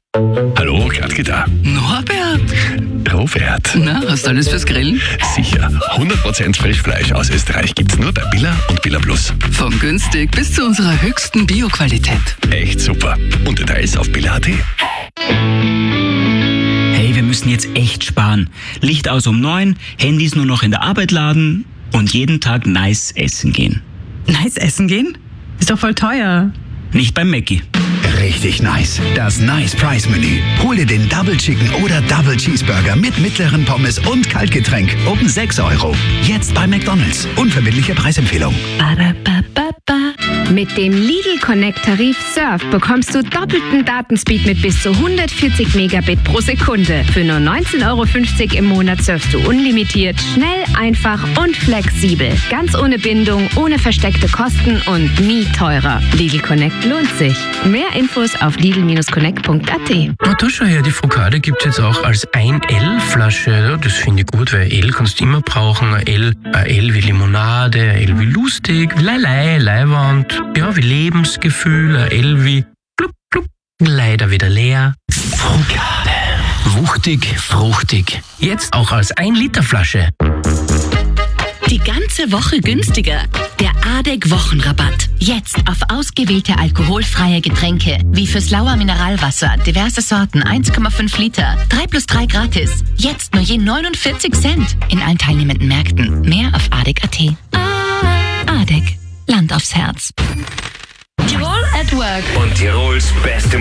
Hallo, Gradke da. Norbert, Robert. na, hast du alles fürs Grillen? Sicher. 100% Frischfleisch aus Österreich gibt's nur bei Billa und Billa Plus. Vom günstig bis zu unserer höchsten Bioqualität. Echt super. Und Details auf billa.at. Hey, wir müssen jetzt echt sparen. Licht aus um 9, Handys nur noch in der Arbeit laden und jeden Tag nice essen gehen. Nice essen gehen? Ist doch voll teuer. Nicht beim Mackie. Richtig nice. Das Nice Price Menü. Hol dir den Double Chicken oder Double Cheeseburger mit mittleren Pommes und Kaltgetränk um 6 €. Jetzt bei McDonald's. Unverbindliche Preisempfehlung. Mit dem Lidl Connect Tarif Surf bekommst du doppelten Datenspeed mit bis zu 140 Megabit pro Sekunde. Für nur 19,50 € im Monat surfst du unlimitiert, schnell, einfach und flexibel. Ganz ohne Bindung, ohne versteckte Kosten und nie teurer. Lidl Connect lohnt sich. Mehr Infos auf lidl-connect.at. Na, da schau her, die Frukade gibt es jetzt auch als 1L-Flasche. Ja, das finde ich gut, weil L kannst du immer brauchen. Ein L wie Limonade, ein L wie lustig, wie Leiwand, ja, wie Lebensgefühl, ein L wie blub, blub, leider wieder leer. Frukade. Wuchtig, fruchtig. Jetzt auch als 1-Liter-Flasche. Die ganze Woche günstiger. Der ADEC-Wochenrabatt. Jetzt auf ausgewählte alkoholfreie Getränke, wie fürs Lauer Mineralwasser, diverse Sorten, 1,5 Liter. 3+3 gratis. Jetzt nur je 49 Cent. In allen teilnehmenden Märkten. Mehr auf ADEC.at. ADEC. Land aufs Herz. Tirol at Work. Und Tirols beste